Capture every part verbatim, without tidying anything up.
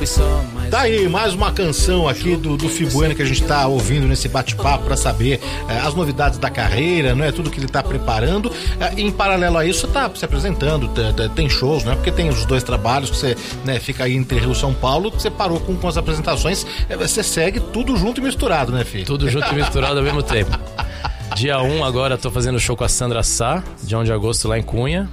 Tá aí, mais uma canção aqui do, do Fi Bueno que a gente tá ouvindo nesse bate-papo pra saber eh, as novidades da carreira, não é? Tudo que ele tá preparando. Eh, em paralelo a isso, você tá se apresentando, t- t- tem shows, não é? Porque tem os dois trabalhos que você, né, fica aí entre Rio e São Paulo, você parou com, com as apresentações, eh, você segue tudo junto e misturado, né, filho? Tudo junto e misturado ao mesmo tempo. Dia um agora tô fazendo show com a Sandra Sá, dia um de agosto lá em Cunha.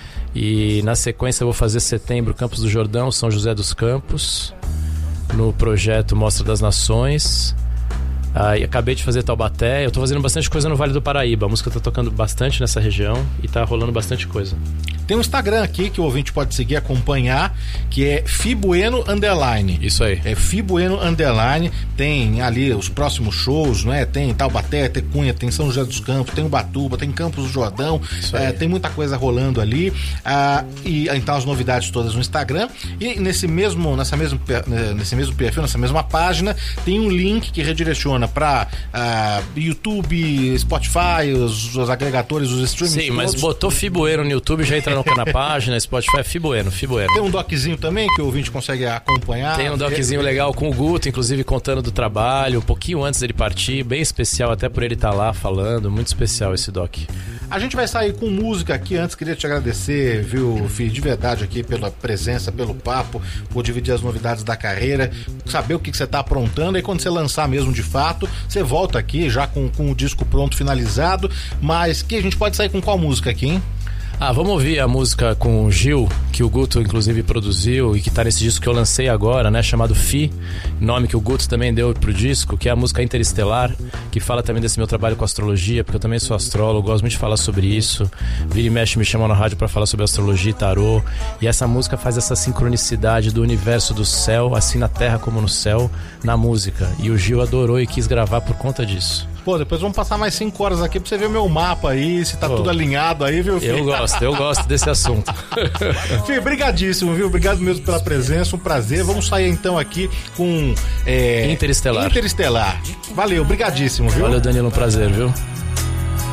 E na sequência eu vou fazer setembro Campos do Jordão, São José dos Campos, no projeto Mostra das Nações. Ah, e acabei de fazer Taubaté. Eu tô fazendo bastante coisa no Vale do Paraíba. A música tá tocando bastante nessa região e tá rolando bastante coisa. Tem um Instagram aqui que o ouvinte pode seguir, acompanhar, que é Fi Bueno Underline. Isso aí. É Fi Bueno Underline. Tem ali os próximos shows, não é? Tem Taubaté, tem Cunha, tem São José dos Campos, tem Ubatuba, tem Campos do Jordão. É, tem muita coisa rolando ali. Ah, e então as novidades todas no Instagram. E nesse mesmo, nessa mesmo, nesse mesmo perfil, nessa mesma página, tem um link que redireciona para ah, YouTube, Spotify, os, os agregadores, os streamings. Sim, mas botou Fi Bueno no YouTube, já entra na página, Spotify, Fi Bueno, Fi Bueno. Tem um doczinho também que o ouvinte consegue acompanhar. Tem um doczinho legal com o Guto, inclusive contando do trabalho, um pouquinho antes dele partir, bem especial até por ele estar lá falando, muito especial esse doc. A gente vai sair com música aqui. Antes queria te agradecer, viu, Fi, de verdade aqui pela presença, pelo papo, por dividir as novidades da carreira, saber o que, que você tá aprontando, aí quando você lançar mesmo de fato, você volta aqui já com, com o disco pronto, finalizado. Mas que a gente pode sair com qual música aqui, hein? Ah, vamos ouvir a música com o Gil, que o Guto inclusive produziu e que tá nesse disco que eu lancei agora, né, chamado Fi, nome que o Guto também deu pro disco, que é a música Interestelar, que fala também desse meu trabalho com astrologia, porque eu também sou astrólogo, gosto muito de falar sobre isso. Vira e mexe me chamam na rádio pra falar sobre astrologia e tarô, e essa música faz essa sincronicidade do universo do céu, assim na terra como no céu, na música, e o Gil adorou e quis gravar por conta disso. Pô, depois vamos passar mais cinco horas aqui pra você ver meu mapa aí, se tá Pô, tudo alinhado aí, viu, filho? Eu gosto, eu gosto desse assunto. Filho, brigadíssimo, viu? Obrigado mesmo pela presença, um prazer. Vamos sair então aqui com... É... Interestelar. Interestelar. Valeu, brigadíssimo, viu? Valeu, Danilo, um prazer, viu?